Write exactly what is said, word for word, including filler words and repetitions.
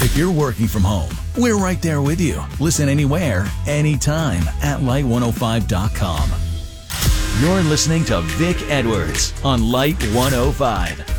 If you're working from home, we're right there with you. Listen anywhere, anytime at light one oh five dot com. You're listening to Vic Edwards on Light one oh five.